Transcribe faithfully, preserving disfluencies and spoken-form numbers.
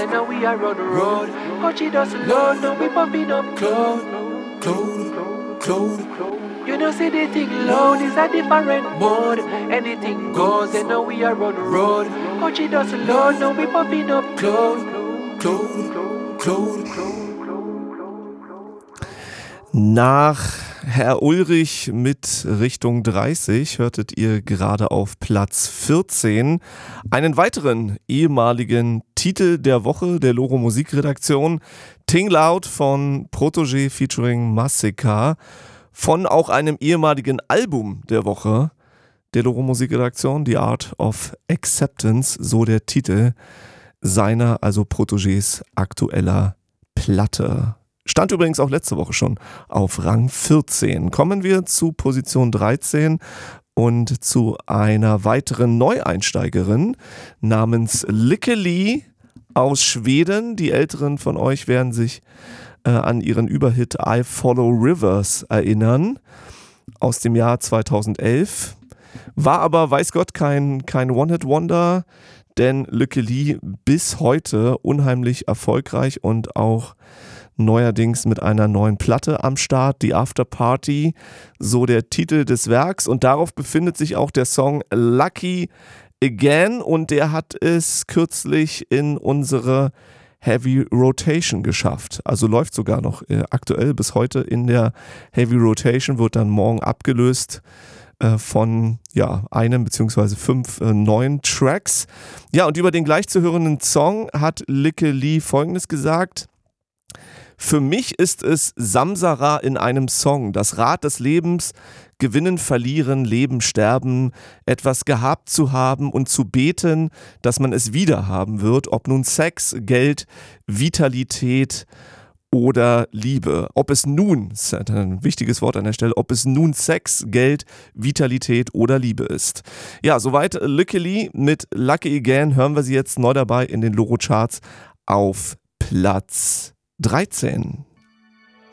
and now we are on the road. But she doesn't load, now we popping up cloud, cloud, cloud. You know, see the thing loud is a different mode. Anything goes, and now we are on the road. But she doesn't load, now we popping up cloud, cloud, cloud, cloud. Nach Herr Ulrich mit Richtung dreißig hörtet ihr gerade auf Platz vierzehn einen weiteren ehemaligen Titel der Woche der Loro Musikredaktion, Ting Loud von Protoje featuring Massika, von auch einem ehemaligen Album der Woche der Loro Musikredaktion, The Art of Acceptance, so der Titel seiner, also Protojes aktueller Platte. Stand übrigens auch letzte Woche schon auf Rang vierzehn. Kommen wir zu Position dreizehn und zu einer weiteren Neueinsteigerin namens Lykke Li aus Schweden. Die Älteren von euch werden sich äh, an ihren Überhit I Follow Rivers erinnern, aus dem Jahr zweitausendelf. War aber, weiß Gott, kein, kein One-Hit-Wonder, denn Lykke Li bis heute unheimlich erfolgreich und auch neuerdings mit einer neuen Platte am Start, The After Party, so der Titel des Werks, und darauf befindet sich auch der Song Lucky Again, und der hat es kürzlich in unsere Heavy Rotation geschafft, also läuft sogar noch äh, aktuell bis heute in der Heavy Rotation, wird dann morgen abgelöst äh, von ja, einem beziehungsweise fünf äh, neuen Tracks. Ja, und über den gleich zu hörenden Song hat Lykke Li Folgendes gesagt: Für mich ist es Samsara in einem Song, das Rad des Lebens, gewinnen, verlieren, leben, sterben, etwas gehabt zu haben und zu beten, dass man es wieder haben wird, ob nun Sex, Geld, Vitalität oder Liebe. Ob es nun, das ist ein wichtiges Wort an der Stelle, ob es nun Sex, Geld, Vitalität oder Liebe ist. Ja, soweit Lykke Li mit Lucky Again, hören wir sie jetzt neu dabei in den Loro Charts auf Platz dreizehn.